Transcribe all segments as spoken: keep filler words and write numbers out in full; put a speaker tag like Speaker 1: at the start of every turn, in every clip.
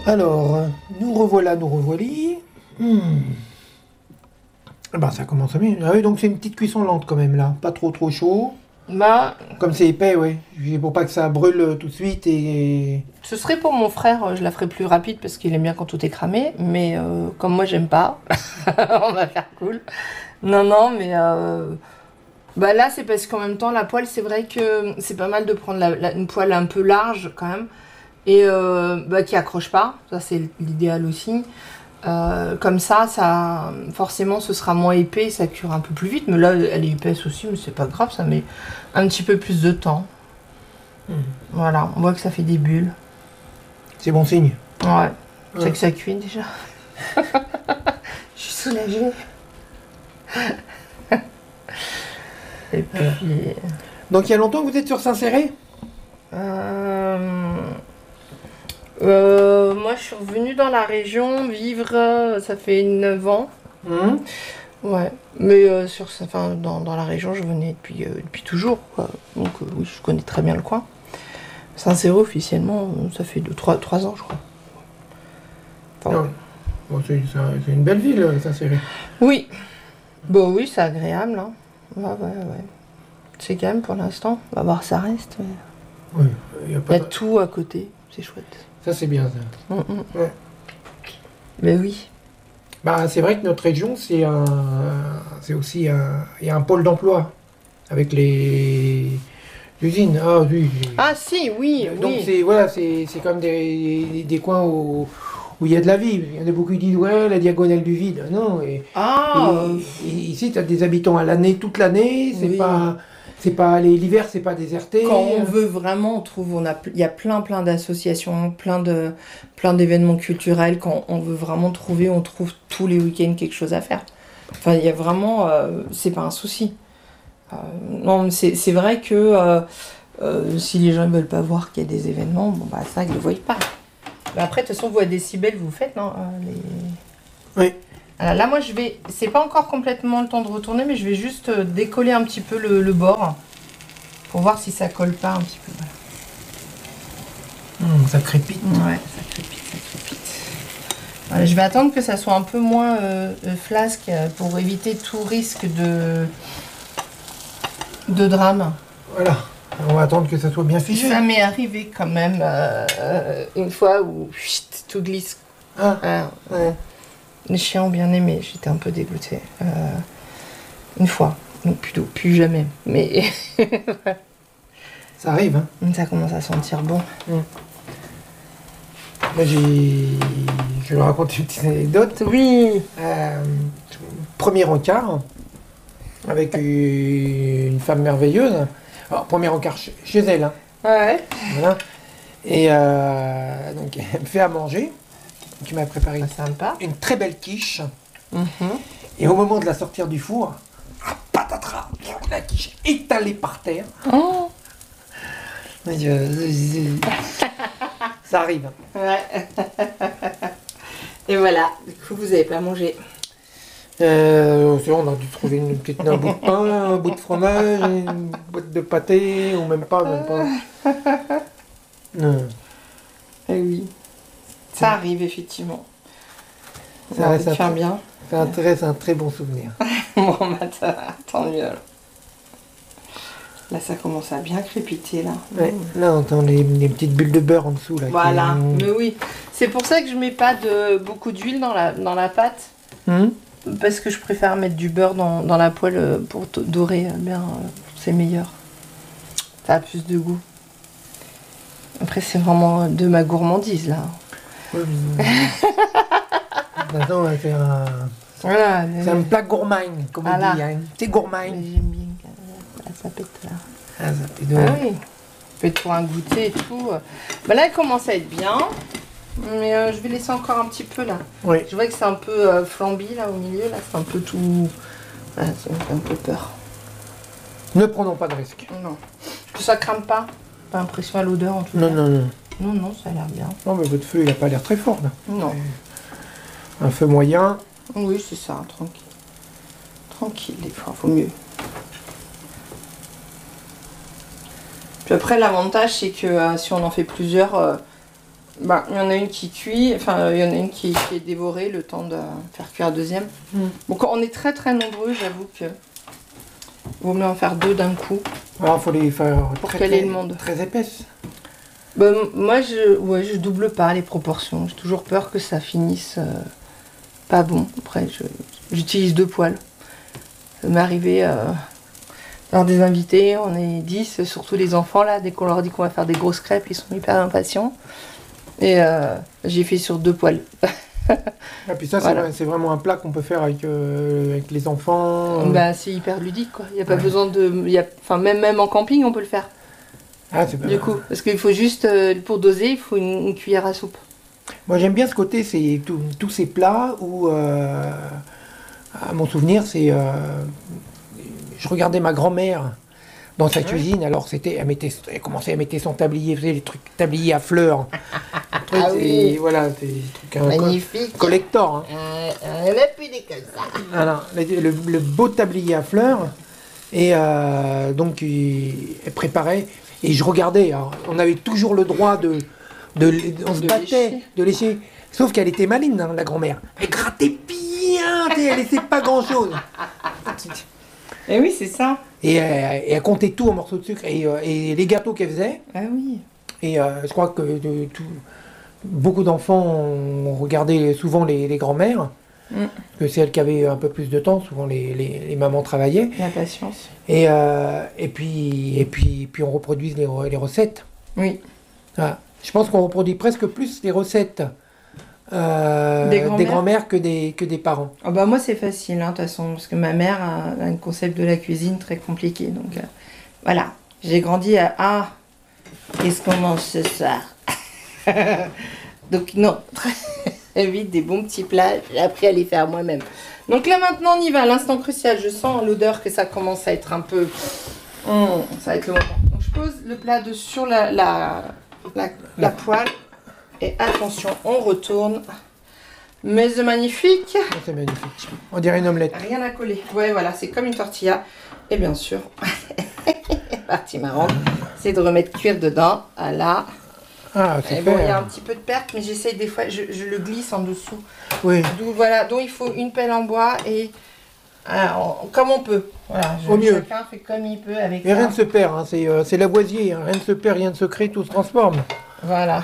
Speaker 1: Alors, nous revoilà, nous revoilis. Hmm. Ah bah, ça commence à bien. Ah oui, donc c'est une petite cuisson lente quand même là. Pas trop trop chaud.
Speaker 2: Bah,
Speaker 1: Comme c'est épais, ouais. Pour pas que ça brûle tout de suite et...
Speaker 2: ce serait pour mon frère, je la ferais plus rapide parce qu'il aime bien quand tout est cramé, mais euh, comme moi j'aime pas, on va faire cool. Non, non, mais euh, bah là c'est parce qu'en même temps la poêle, c'est vrai que c'est pas mal de prendre la- la- une poêle un peu large quand même et euh, bah, qui accroche pas, ça c'est l'idéal aussi. Euh, comme ça, ça, forcément, ce sera moins épais, ça cure un peu plus vite. Mais là, elle est épaisse aussi, mais c'est pas grave, ça met un petit peu plus de temps.
Speaker 1: Hmm.
Speaker 2: Voilà, on voit que ça fait des bulles.
Speaker 1: C'est bon signe.
Speaker 2: Ouais, c'est
Speaker 1: Ouais.
Speaker 2: que ça cuit déjà. Je suis soulagée. Et puis,
Speaker 1: Donc il y a longtemps que vous êtes sur Saint-Céré?
Speaker 2: euh, euh, moi, je suis revenue dans la région vivre, euh, ça fait neuf ans.
Speaker 1: Hmm.
Speaker 2: Ouais, mais euh, sur, enfin, dans, dans la région, je venais depuis, euh, depuis toujours, quoi. Donc euh, oui, je connais très bien le coin. Saint-Céré, officiellement, euh, ça fait deux, trois, trois ans, je crois. Enfin,
Speaker 1: Ouais. Bon, c'est c'est un- c'est une belle ville, Saint-Céré.
Speaker 2: oui, bon oui, c'est agréable, hein. Ouais, ouais, ouais. C'est calme pour l'instant, on va voir ça reste. mais
Speaker 1: Oui, il y a
Speaker 2: Il
Speaker 1: pas
Speaker 2: y a
Speaker 1: de-
Speaker 2: tout à côté, c'est chouette.
Speaker 1: Ça c'est bien ça.
Speaker 2: Mm, mm.
Speaker 1: Ouais.
Speaker 2: Mais oui.
Speaker 1: Bah, c'est vrai que notre région, c'est un, c'est aussi un, il y a un pôle d'emploi avec les usines. Ah oui.
Speaker 2: Ah si, oui,
Speaker 1: Donc
Speaker 2: oui.
Speaker 1: c'est voilà, c'est c'est comme des, des coins où, où il y a de la vie. Il y en a beaucoup qui disent ouais, la diagonale du vide. Non. Et,
Speaker 2: Ah, euh,
Speaker 1: et- et ici, tu as des habitants à l'année, toute l'année. C'est
Speaker 2: Oui.
Speaker 1: pas, c'est pas les- l'hiver, c'est pas déserté.
Speaker 2: quand on veut vraiment, on trouve, on a, il y a plein, plein d'associations, plein de, plein d'événements culturels. Quand on veut vraiment trouver, on trouve tous les week-ends quelque chose à faire. Enfin, il y a vraiment, euh, c'est pas un souci. Euh, non, mais c'est c'est vrai que euh, euh, si les gens ne veulent pas voir qu'il y a des événements, bon bah ça, ils ne le voient pas. Mais après, de toute façon, vous à décibels, vous faites, non euh, les...
Speaker 1: Oui.
Speaker 2: Alors là, moi, je vais, c'est pas encore complètement le temps de retourner, mais je vais juste euh, décoller un petit peu le, le bord pour voir si ça colle pas un petit peu. Voilà.
Speaker 1: Hum, ça crépite.
Speaker 2: Ouais, ça crépite, ça crépite. Voilà, je vais attendre que ça soit un peu moins euh, euh, flasque euh, pour éviter tout risque de, de drame.
Speaker 1: Voilà. On va attendre que ça soit bien figé.
Speaker 2: Ça m'est arrivé quand même euh, euh, une fois où chut, tout glisse.
Speaker 1: Ah,
Speaker 2: Ah, ouais. Les chiens ont bien aimé, j'étais un peu dégoûtée. Euh, une fois, donc plutôt plus jamais. Mais
Speaker 1: ça arrive. Hein.
Speaker 2: ça commence à sentir bon.
Speaker 1: Moi, j'ai, je vais vous raconter une petite anecdote.
Speaker 2: Oui.
Speaker 1: Euh, premier encart avec une femme merveilleuse. Alors, premier encart chez, chez elle. Hein.
Speaker 2: Ouais.
Speaker 1: Voilà. Et euh, donc, elle me fait à manger. Donc, il m'a préparé une,
Speaker 2: Sympa.
Speaker 1: une très belle quiche.
Speaker 2: Mhm.
Speaker 1: Et au moment de la sortir du four, ah, patatras, la quiche étalée par terre.
Speaker 2: Oh.
Speaker 1: Mais, euh, ça arrive.
Speaker 2: Ouais. Et voilà, du coup, vous n'avez pas mangé.
Speaker 1: Euh, c'est bon, on a dû trouver une petite, un bout de pain, un bout de fromage, une boîte de pâté, ou même pas, même pas. Non.
Speaker 2: Eh oui. Ça arrive, effectivement.
Speaker 1: Ça
Speaker 2: Ça
Speaker 1: reste
Speaker 2: va
Speaker 1: un
Speaker 2: faire
Speaker 1: peu-
Speaker 2: bien.
Speaker 1: C'est un très, c'est un très bon souvenir.
Speaker 2: Bon, bah, ça- tant mieux. alors. Là, ça commence à bien crépiter, là.
Speaker 1: Ouais, là, on entend les, les petites bulles de beurre en dessous. Là, qui-
Speaker 2: Voilà, mais oui. C'est pour ça que je mets pas de beaucoup d'huile dans la, dans la pâte.
Speaker 1: Hum.
Speaker 2: Parce que je préfère mettre du beurre dans, dans la poêle euh, pour t- dorer euh, bien. euh, C'est meilleur. Ça a plus de goût. Après, c'est vraiment de ma gourmandise, là.
Speaker 1: Ouais, mais- Maintenant, on va faire un...
Speaker 2: Voilà.
Speaker 1: C'est un plat gourmand, comme
Speaker 2: Voilà.
Speaker 1: on dit. Hein. C'est gourmand.
Speaker 2: Mais j'aime bien. que- Ça pète, là.
Speaker 1: Ah, ça fait de...
Speaker 2: Ah oui. Faites pour un goûter et tout. Bah là, elle commence à être bien. Mais euh, je vais laisser encore un petit peu là.
Speaker 1: Oui.
Speaker 2: Je vois que c'est un peu euh, flambi là au milieu. Là, c'est un peu tout. Voilà, ça me fait un peu peur.
Speaker 1: Ne prenons pas de risques.
Speaker 2: Non. Que ça crame pas. Pas l'impression à l'odeur en tout
Speaker 1: Non,
Speaker 2: cas.
Speaker 1: non, non.
Speaker 2: Non, non, ça a l'air bien.
Speaker 1: Non, mais votre feu, il n'a pas l'air très fort, là.
Speaker 2: Non.
Speaker 1: Un feu moyen.
Speaker 2: Oui, c'est ça, tranquille. Tranquille, des fois, faut mieux. Puis après, l'avantage, c'est que euh, si on en fait plusieurs, euh, Bah, il y en a une qui cuit, enfin, il y en a une qui, qui est dévorée, le temps de faire cuire la deuxième.
Speaker 1: Mm.
Speaker 2: Bon, quand on est très très nombreux, j'avoue que vaut mieux en faire deux d'un coup.
Speaker 1: Alors, il faut les faire
Speaker 2: Pour
Speaker 1: très,
Speaker 2: caler
Speaker 1: très,
Speaker 2: le monde.
Speaker 1: très épaisses.
Speaker 2: Bah, m- moi, je, ouais, je double pas les proportions. J'ai toujours peur que ça finisse euh, pas bon. Après, je- j'utilise deux poêles. Ça m'est arrivé euh, d'avoir des invités, on est dix, surtout les enfants là. Dès qu'on leur dit qu'on va faire des grosses crêpes, ils sont hyper impatients. Et euh, j'ai fait sur deux poêles.
Speaker 1: Et puis ça, c'est
Speaker 2: Voilà.
Speaker 1: vrai- c'est vraiment un plat qu'on peut faire avec, euh, avec les enfants. euh.
Speaker 2: Bah, c'est hyper ludique quoi. Il n'y a pas
Speaker 1: Ouais.
Speaker 2: besoin de. il Y a, enfin, même, même en camping, on peut le faire.
Speaker 1: Ah, c'est pas-
Speaker 2: Du coup, parce qu'il faut juste, euh, pour doser, il faut une, une cuillère à soupe.
Speaker 1: Moi, j'aime bien ce côté, c'est tout- tous ces plats où, euh, à mon souvenir, c'est... euh, je regardais ma grand-mère dans sa cuisine, alors c'était, elle, mettait, elle commençait à mettre son tablier, elle faisait les trucs tabliers à fleurs. Trucs,
Speaker 2: Ah oui.
Speaker 1: et voilà, c'est des trucs un
Speaker 2: Magnifique.
Speaker 1: collector. Hein.
Speaker 2: Euh, on n'a plus des comme ça.
Speaker 1: Voilà, le, le- le beau tablier à fleurs. Et euh, donc, il- elle préparait. Et je regardais. Alors, on avait toujours le droit de. de on se
Speaker 2: De
Speaker 1: battait
Speaker 2: lécher.
Speaker 1: de lécher. Sauf qu'elle était maline, hein, la grand-mère. Elle grattait bien, tu sais, elle laissait pas grand-chose.
Speaker 2: Eh oui, c'est ça.
Speaker 1: Et, euh, et elle comptait tout en morceaux de sucre. Et, euh, et les gâteaux qu'elle faisait.
Speaker 2: Ah oui.
Speaker 1: Et euh, je crois que de- tout- beaucoup d'enfants ont regardé souvent les, les grand-mères.
Speaker 2: Mm.
Speaker 1: Parce que c'est elles qui avaient un peu plus de temps. Souvent, les, les- les mamans travaillaient.
Speaker 2: La patience.
Speaker 1: Et, euh, et, puis, et puis, puis on reproduit les, re- les recettes.
Speaker 2: Oui.
Speaker 1: Voilà. Je pense qu'on reproduit presque plus les recettes euh,
Speaker 2: Des grand-mères
Speaker 1: grand-mères que des, que des parents.
Speaker 2: Ah bah moi c'est facile hein, de toute façon parce que ma mère a un concept de la cuisine très compliqué donc euh, voilà j'ai grandi à ah qu'est-ce qu'on mange ce soir donc non très vite des bons petits plats j'ai appris à les faire moi-même donc là maintenant on y va à l'instant crucial je sens l'odeur que ça commence à être un peu Hum, ça va être le moment donc je pose le plat de sur la la, la, la poêle et attention on retourne mais c'est magnifique.
Speaker 1: Ça, c'est magnifique. On dirait une omelette.
Speaker 2: Rien à coller. Ouais, voilà, c'est comme une tortilla. Et bien sûr, partie marrante, c'est de remettre cuire dedans. Voilà.
Speaker 1: Ah,
Speaker 2: Et
Speaker 1: c'est
Speaker 2: bon, il y a
Speaker 1: fait.
Speaker 2: un petit peu de perte, mais j'essaye des fois, je, je le glisse en dessous.
Speaker 1: Oui.
Speaker 2: Donc voilà, donc il faut une pelle en bois et alors, on- comme on peut. Voilà, je-
Speaker 1: Au mieux.
Speaker 2: Chacun fait comme il peut avec
Speaker 1: Mais rien
Speaker 2: ça.
Speaker 1: ne se perd, hein. c'est euh, c'est Lavoisier. Hein. Rien ne se perd, rien ne se crée, tout se transforme.
Speaker 2: Voilà.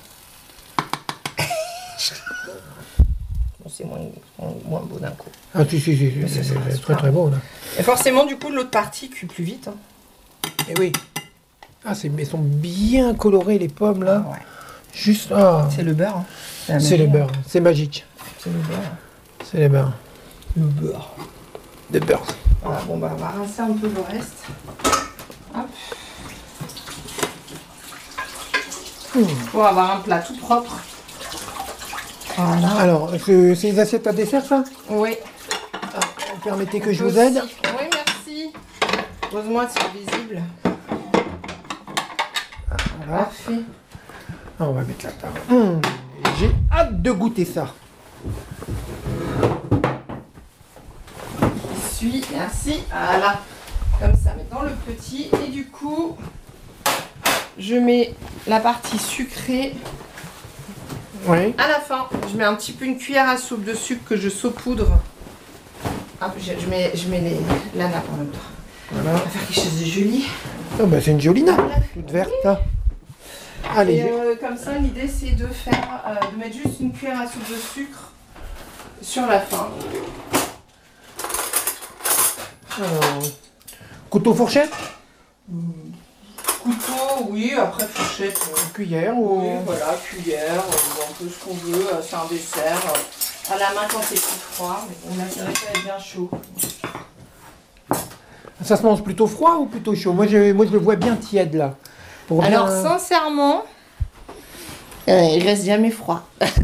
Speaker 2: Bon, c'est moins, moins beau d'un coup.
Speaker 1: Ah, si, si, si,
Speaker 2: Mais
Speaker 1: c'est
Speaker 2: ça, ça
Speaker 1: c'est
Speaker 2: reste
Speaker 1: très
Speaker 2: pas.
Speaker 1: très beau. Là.
Speaker 2: Et forcément, du coup, l'autre partie cuit plus vite. Hein.
Speaker 1: Et oui. Ah, c'est- elles sont bien colorées les pommes là.
Speaker 2: Ouais.
Speaker 1: Juste. Ah.
Speaker 2: C'est le beurre. Hein. la
Speaker 1: C'est le
Speaker 2: magie,
Speaker 1: beurre, c'est magique.
Speaker 2: hein. C'est le beurre.
Speaker 1: C'est le beurre.
Speaker 2: Le beurre.
Speaker 1: De beurre.
Speaker 2: Voilà, bon bah on va rincer un peu le reste. Hop. Pour avoir un plat tout propre. Voilà.
Speaker 1: Alors, c'est c'est les assiettes à dessert ça?
Speaker 2: Oui.
Speaker 1: Permettez que je vous aide.
Speaker 2: Oui, merci. Heureusement, c'est visible.
Speaker 1: Voilà.
Speaker 2: Parfait.
Speaker 1: Ah, on va mettre la table. Hum, J'ai hâte de goûter ça.
Speaker 2: Suis, merci. Voilà. Comme ça, maintenant le petit. Et du coup, je mets la partie sucrée
Speaker 1: Oui.
Speaker 2: à la fin. Je mets un petit peu une cuillère à soupe de sucre que je saupoudre. Hop, je, je mets, je mets les, la nappe en même temps.
Speaker 1: Voilà.
Speaker 2: On va faire quelque chose de joli.
Speaker 1: Oh, bah, c'est une jolie nappe, toute verte là. Allez,
Speaker 2: Et
Speaker 1: je-
Speaker 2: euh, comme ça, l'idée c'est de faire, euh, de mettre juste une cuillère à soupe de sucre sur la fin.
Speaker 1: alors, couteau fourchette,
Speaker 2: Couteau, oui, après fourchette. euh,
Speaker 1: cuillère ou
Speaker 2: Oui, voilà, cuillère, euh, un peu ce qu'on veut, euh, c'est un dessert. euh, à la main quand c'est plus froid, mais bon là c'est vrai que ça va être bien chaud.
Speaker 1: ça se mange plutôt froid ou plutôt chaud? Moi je, moi je le vois bien tiède là. Pour bien-
Speaker 2: Alors sincèrement, euh, il reste jamais froid.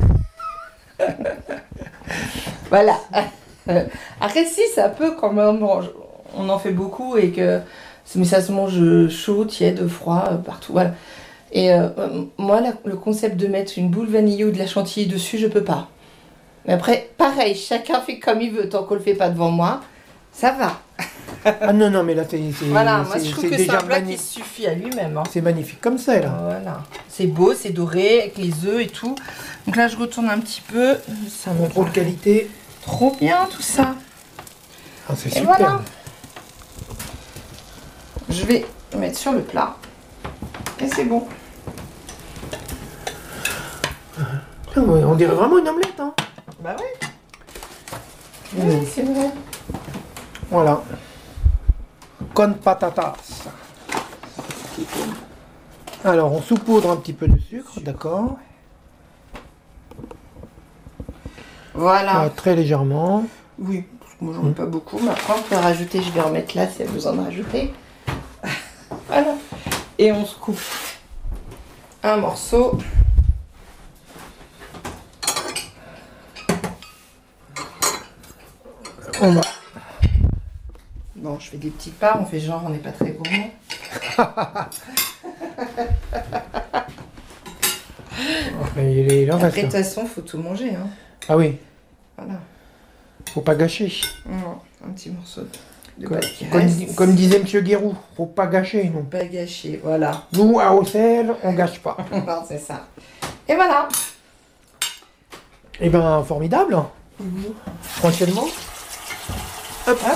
Speaker 2: Voilà. Euh, Après si ça peut quand même, bon, je- on en fait beaucoup et que mais ça se mange chaud, tiède, froid, euh, partout. Voilà. Et euh, euh, moi la- le concept de mettre une boule vanillée ou de la chantilly dessus, je peux pas. Mais après, pareil, chacun fait comme il veut, tant qu'on le fait pas devant moi, ça va.
Speaker 1: Ah non, non, mais là, c'est c'est-
Speaker 2: Voilà, moi
Speaker 1: c'est-
Speaker 2: je trouve
Speaker 1: c'est
Speaker 2: que c'est
Speaker 1: déjà
Speaker 2: un plat qui
Speaker 1: magnifique.
Speaker 2: suffit à lui-même. Hein.
Speaker 1: C'est magnifique comme ça, là.
Speaker 2: Voilà. C'est beau, c'est doré, avec les œufs et tout. Donc là, je retourne un petit peu. Ça me
Speaker 1: Contrôle qualité.
Speaker 2: trop bien tout ça.
Speaker 1: Ah, c'est
Speaker 2: Et
Speaker 1: super.
Speaker 2: voilà. Je vais mettre sur le plat. Et c'est bon.
Speaker 1: Putain, ouais, on dirait vraiment une omelette, hein.
Speaker 2: Bah ouais.
Speaker 1: Mmh.
Speaker 2: Oui, c'est vrai.
Speaker 1: Voilà. Con patatas. Alors, on saupoudre un petit peu de sucre, d'accord.
Speaker 2: Voilà.
Speaker 1: Euh, très légèrement.
Speaker 2: Oui, moi j'en mets pas beaucoup, mais après on peut rajouter, je vais remettre là s'il y a besoin de rajouter. Voilà. Et on se coupe un morceau.
Speaker 1: On va.
Speaker 2: Bon, je fais des petites parts, on fait genre on n'est pas très gourmand.
Speaker 1: Il est là,
Speaker 2: Après, de toute façon, faut tout manger. Hein.
Speaker 1: Ah oui,
Speaker 2: Voilà.
Speaker 1: faut pas gâcher.
Speaker 2: Non, un petit morceau de
Speaker 1: Comme,
Speaker 2: pâte qui
Speaker 1: comme,
Speaker 2: reste.
Speaker 1: comme disait Monsieur Guérou, faut pas gâcher, non.
Speaker 2: Pas gâcher, voilà.
Speaker 1: Nous, à Auxerre, on gâche pas.
Speaker 2: Non, c'est ça. Et voilà.
Speaker 1: Eh ben, formidable. Tranquillement.
Speaker 2: Hop, hop.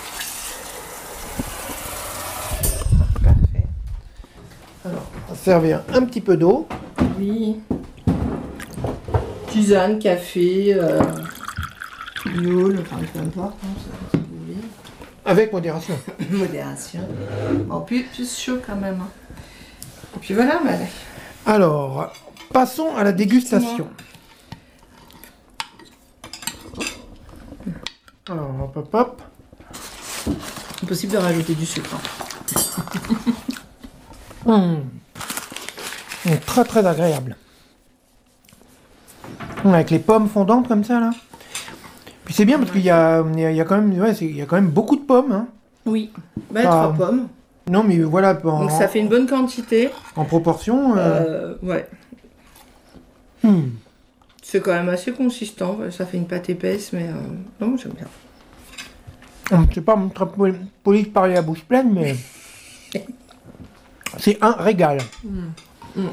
Speaker 2: Parfait.
Speaker 1: Alors, on va servir un petit peu d'eau.
Speaker 2: Oui. Tisane, café, euh, youle, enfin peu importe, hein, c'est ce que vous voulez.
Speaker 1: Avec modération.
Speaker 2: Modération. En plus, plus chaud quand même. Hein. Et puis voilà, bah,
Speaker 1: Alors, passons à la dégustation. Alors, hop, hop, hop.
Speaker 2: impossible de rajouter du sucre. Hein.
Speaker 1: Hum. Hum, Très très agréable. Hum, Avec les pommes fondantes comme ça là. Puis c'est bien parce qu'il y a, il y a- il y a quand même, ouais, c'est- il y a quand même beaucoup de pommes. Hein.
Speaker 2: Oui. Bah,
Speaker 1: Ah.
Speaker 2: trois pommes.
Speaker 1: Non mais voilà, en,
Speaker 2: Donc ça fait une bonne quantité.
Speaker 1: en proportion. euh,
Speaker 2: Euh, ouais.
Speaker 1: hum.
Speaker 2: C'est quand même assez consistant. Ça fait une pâte épaisse, mais euh, non, j'aime bien.
Speaker 1: Hum, C'est pas très poli poli de parler à bouche pleine, mais c'est un régal.
Speaker 2: Mm.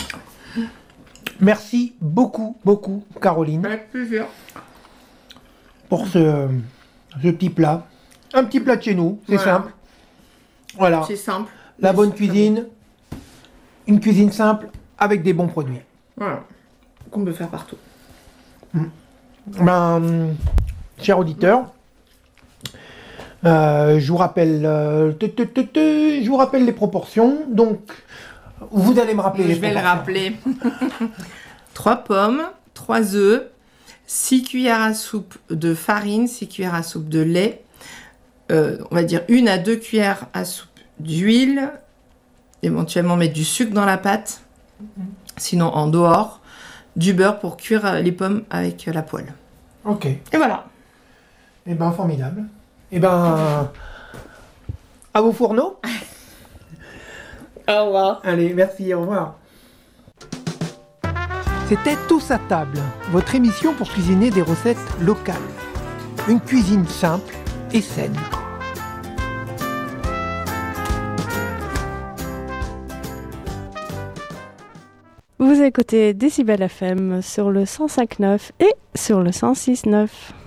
Speaker 1: Merci beaucoup, beaucoup, Caroline,
Speaker 2: Avec plaisir.
Speaker 1: pour ce, ce petit plat. Un petit plat de chez nous, c'est
Speaker 2: Voilà.
Speaker 1: simple. Voilà,
Speaker 2: C'est simple.
Speaker 1: la
Speaker 2: mais
Speaker 1: bonne
Speaker 2: c'est très
Speaker 1: cuisine, une cuisine simple avec des bons produits.
Speaker 2: bon. Voilà. Qu'on peut faire partout.
Speaker 1: Ben, chers auditeurs, euh, je vous rappelle, euh, tu, tu, tu, tu, je vous rappelle les proportions. Donc, vous allez me rappeler les
Speaker 2: Je vais le
Speaker 1: proportions.
Speaker 2: rappeler. trois pommes, trois œufs, six cuillères à soupe de farine, six cuillères à soupe de lait, euh, on va dire une à deux cuillères à soupe d'huile, éventuellement mettre du sucre dans la pâte, sinon en dehors, du beurre pour cuire les pommes avec la poêle.
Speaker 1: Ok.
Speaker 2: Et voilà.
Speaker 1: Eh ben, formidable. Eh ben, à vos fourneaux.
Speaker 2: Au revoir.
Speaker 1: Allez, merci, au revoir. C'était Tous à table, votre émission pour cuisiner des recettes locales. Une cuisine simple et saine.
Speaker 3: Vous écoutez Décibel F M sur le cent cinq neuf et sur le cent six neuf.